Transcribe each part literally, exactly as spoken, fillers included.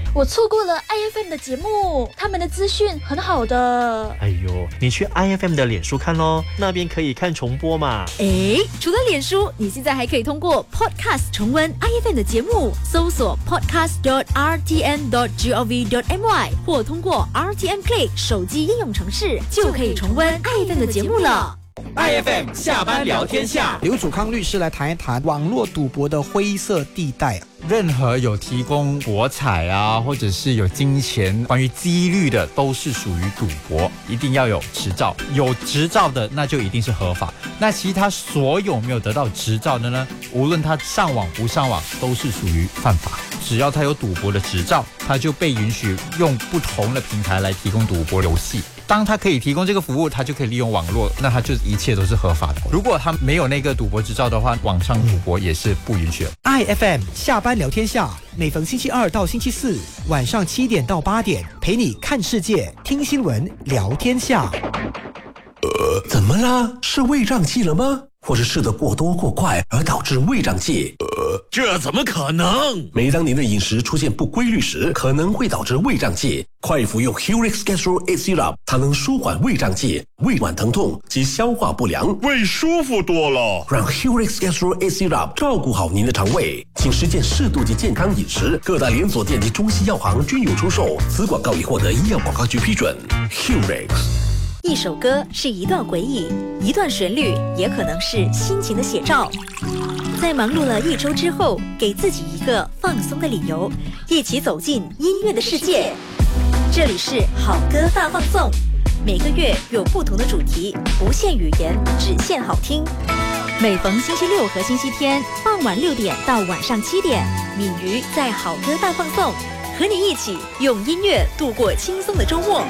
我错过了 I F M 的节目，他们的资讯很好的。 哎呦，你去 I F M 的脸书看咯，那边可以看重播嘛。 诶，除了脸书，你现在还可以通过 Podcast 重温 I F M 的节目，搜索 podcast dot r t n dot gov dot my 或通过 R T N Play 手机应用程式，就可以重温 I F M 的节目了。 I F M 下班聊天下， 刘祖康律师来谈一谈网络赌博的灰色地带。 任何有提供博彩啊，或者是有金钱关于几率的，都是属于赌博，一定要有执照。有执照的那就一定是合法。那其他所有没有得到执照的呢，无论他上网不上网，都是属于犯法。只要他有赌博的执照，他就被允许用不同的平台来提供赌博游戏。当他可以提供这个服务，他就可以利用网络，那他就一切都是合法的。如果他没有那个赌博执照的话，网上赌博也是不允许的。 I F M 下班聊天下，每逢星期二到星期四晚上七点到八点，陪你看世界、听新闻、聊天下。 呃，怎么啦？是胃胀气了吗？或是吃得过多过快而导致胃胀气？呃， 这怎么可能？ 每当您的饮食出现不规律时，可能会导致胃胀气。快服用 Hurix Gastro eight Syrup， 它能舒缓胃胀气、胃脘疼痛及消化不良， 胃舒服多了。 让 Hurix Gastro eight Syrup 照顾好您的肠胃，请实践适度及健康饮食。各大连锁店及中西药行均有出售。此广告已获得医药广告局批准。Hurix。 一首歌是一段回忆，一段旋律也可能是心情的写照。在忙碌了一周之后，给自己一个放松的理由，一起走进音乐的世界。这里是好歌大放送，每个月有不同的主题，不限语言，只限好听。每逢星期六和星期天傍晚六点到晚上七点，敏瑜在好歌大放送，和你一起用音乐度过轻松的周末。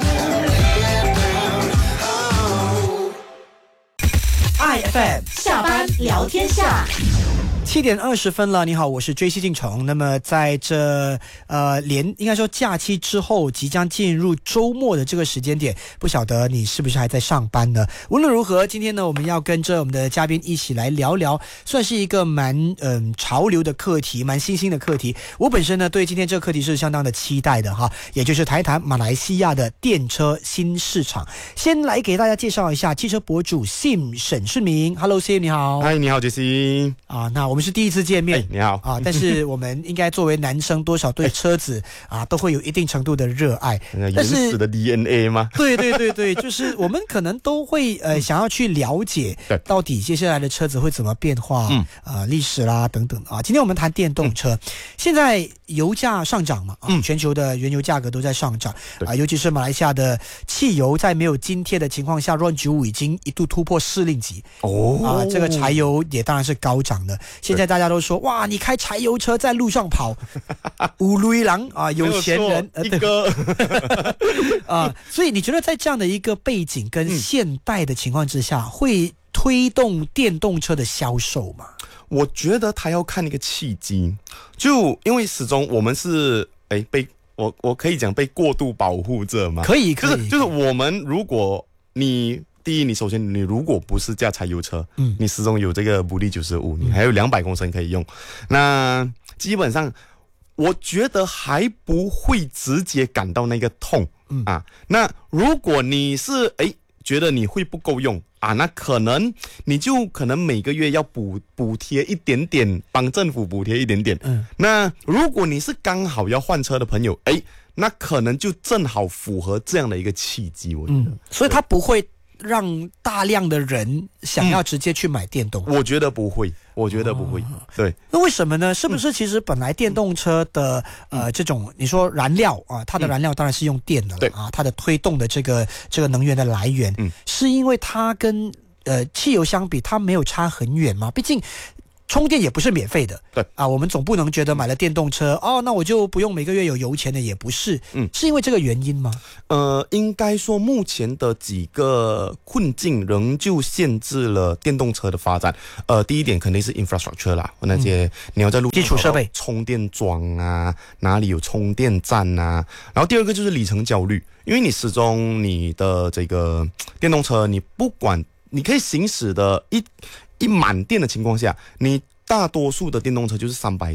I F M 下班聊天下。 七点二十分了，你好，我是追西进城。那么在这呃连应该说假期之后，即将进入周末的这个时间点，不晓得你是不是还在上班呢？无论如何，今天呢，我们要跟着我们的嘉宾一起来聊聊，算是一个蛮嗯、呃、潮流的课题，蛮新兴的课题。我本身呢，对今天这个课题是相当的期待的哈，也就是谈一谈马来西亚的电车新市场。先来给大家介绍一下汽车博主 Sim 沈顺明。Hello Sim， 你好。 嗨，你好杰西。 啊，那我们是第一次见面。 哎，你好啊，但是我们应该作为男生，多少对车子啊都会有一定程度的热爱。 原始的 D N A 吗？ 对对对对，就是我们可能都会呃想要去了解，到底接下来的车子会怎么变化，嗯，呃，历史啦等等啊。今天我们谈电动车，嗯、现在油价上涨嘛，啊，嗯、全球的原油价格都在上涨啊，尤其是马来西亚的汽油在没有津贴的情况下 ，R O N 九五已经一度突破四令级哦，啊，这个柴油也当然是高涨的。现在大家都说哇，你开柴油车在路上跑，五雷狼啊，有钱人一个啊，所以你觉得在这样的一个背景跟现代的情况之下，嗯、会推动电动车的销售吗？ 我觉得他要看一个契机，就因为始终我们是哎被我我可以讲被过度保护着嘛， 可以，可以， 就是就是我们如果你。第一，你首先你如果不是驾柴油车，嗯，你始终有这个补力九十五，你还有两百公升可以用，那基本上我觉得还不会直接感到那个痛，嗯啊。那如果你是哎觉得你会不够用啊，那可能你就可能每个月要补补贴一点点，帮政府补贴一点点，嗯。那如果你是刚好要换车的朋友，哎，那可能就正好符合这样的一个契机，我觉得，嗯、 所以他不会让大量的人想要直接去买电动、 嗯、我觉得不会我觉得不会、哦、对， 那为什么呢？是不是其实本来电动车的、嗯、呃这种你说燃料啊，它的燃料当然是用电的了、嗯、啊，它的推动的这个这个能源的来源、嗯、是因为它跟呃汽油相比它没有差很远吗？毕竟充电也不是免费的， 对啊，我们总不能觉得买了电动车哦，那我就不用每个月有油钱的，也不是，嗯，是因为这个原因吗？ 呃，应该说目前的几个困境仍旧限制了电动车的发展。呃，第一点肯定是 infrastructure 啦，那些、嗯、你要在路基础设备、 充电桩啊，哪里有充电站啊，然后第二个就是里程焦虑，因为你始终你的这个电动车，你不管你可以行驶的一。一满电的情况下，你大多数的电动车就是三百多、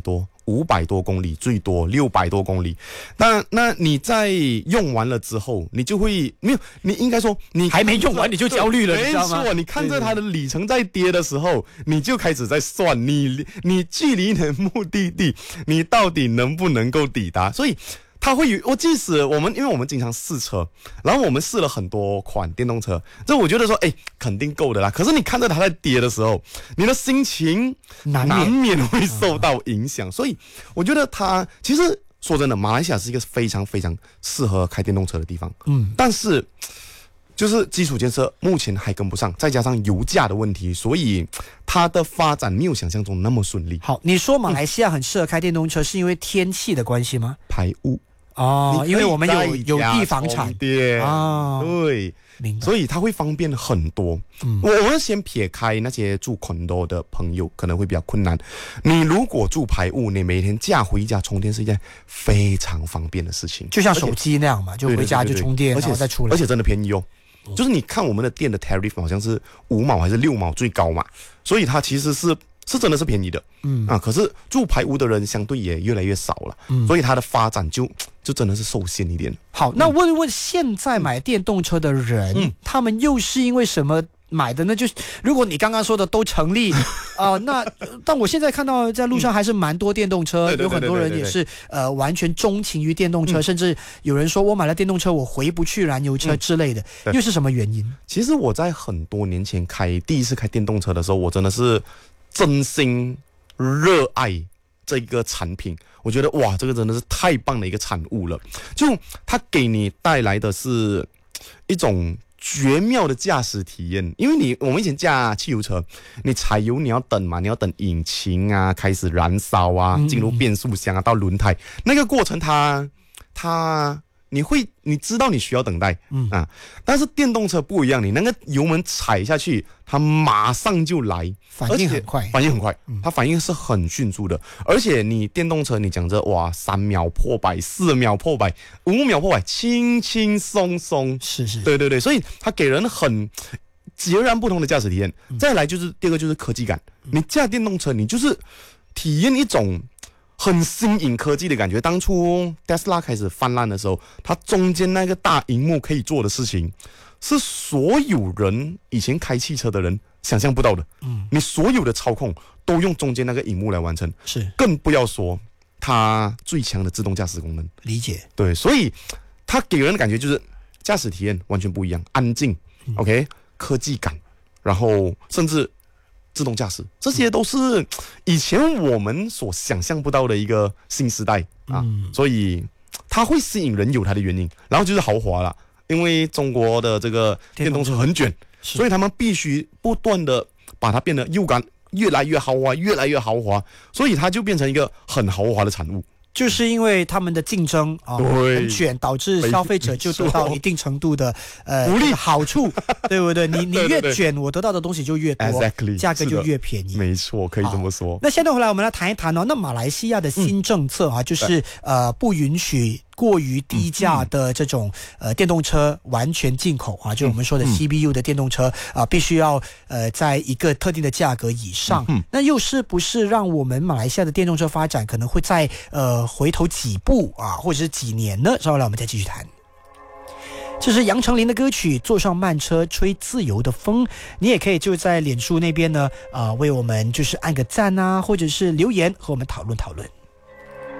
五百多公里，最多六百多公里。那那你在用完了之后，你就会没有，你应该说你还没用完你就焦虑了，你没知道吗？ 错，你看着它的里程在跌的时候，你就开始在算你你距离你的目的地，你到底能不能够抵达？所以。它会有，我即使我们，因为我们经常试车，然后我们试了很多款电动车，这我觉得说，哎，肯定够的啦。可是你看着它在跌的时候，你的心情难免难免会受到影响。所以我觉得它其实说真的，马来西亚是一个非常非常适合开电动车的地方。嗯，但是就是基础建设目前还跟不上，再加上油价的问题，所以它的发展没有想象中那么顺利。 好，你说马来西亚很适合开电动车，是因为天气的关系吗？ 排污。 哦，因为我们有有地房产啊，对，所以它会方便很多。嗯，我我们先撇开那些住 condo 的朋友可能会比较困难。你如果住排屋，你每天驾回家充电是一件非常方便的事情， 就像手机那样嘛，就回家就充电，然后再出来， 而且真的便宜哦。就是你看我们的电的 tariff 好像是五毛还是六毛最高嘛，所以它其实是。是真的是便宜的，嗯啊，可是住排屋的人相对也越来越少了，嗯，所以它的发展就就真的是受限一点。 好，那问问现在买电动车的人，嗯，他们又是因为什么买的呢？就是如果你刚刚说的都成立啊、呃，那但我现在看到在路上还是蛮多电动车，嗯、有很多人也是呃完全钟情于电动车，嗯、甚至有人说我买了电动车我回不去燃油车之类的，嗯、又是什么原因？ 其实我在很多年前开第一次开电动车的时候，我真的是。真心热爱这个产品，我觉得哇，这个真的是太棒的一个产物了。就它给你带来的是一种绝妙的驾驶体验，因为你我们以前驾汽油车，你踩油你要等嘛，你要等引擎啊开始燃烧啊，进入变速箱啊，到轮胎那个过程它，它它。你会你知道你需要等待，嗯啊，但是电动车不一样，你那个油门踩下去，它马上就来， 反应很快， 反应很快，嗯、它反应是很迅速的。而且你电动车，你讲着哇，三秒破百，四秒破百，五秒破百，轻轻松松， 是是， 对对对，所以它给人很截然不同的驾驶体验。嗯、再来就是第二个就是科技感，嗯、你驾电动车，你就是体验一种。很新颖科技的感觉。当初 Tesla 开始泛滥的时候，它中间那个大荧幕可以做的事情，是所有人以前开汽车的人想象不到的。嗯，你所有的操控都用中间那个荧幕来完成， 是， 更不要说它最强的自动驾驶功能。 理解， 对，所以它给人的感觉就是驾驶体验完全不一样，安静、嗯、，OK， 科技感，然后甚至。自动驾驶，这些都是以前我们所想象不到的一个新时代啊，嗯、所以它会吸引人有它的原因，然后就是豪华了，因为中国的这个电动车很卷，所以他们必须不断的把它变得又干越来越豪华，越来越豪华，所以它就变成一个很豪华的产物。 就是因为他们的竞争啊、呃、很卷，导致消费者就得到一定程度的呃福利好处，对不对？你你越卷，我得到的东西就越多， exactly, 价格就越便宜。 没错，可以这么说。 那现在回来，我们来谈一谈哦。那马来西亚的新政策啊，嗯、就是呃不允许过于低价的这种呃电动车完全进口啊，就我们说的 C B U 的电动车啊，必须要呃在一个特定的价格以上。嗯、那又是不是让我们马来西亚的电动车发展可能会在呃回头几步啊，或者是几年呢？稍后来我们再继续谈。这是杨丞琳的歌曲《坐上慢车吹自由的风》，你也可以就在脸书那边呢，呃，为我们就是按个赞啊，或者是留言和我们讨论讨论。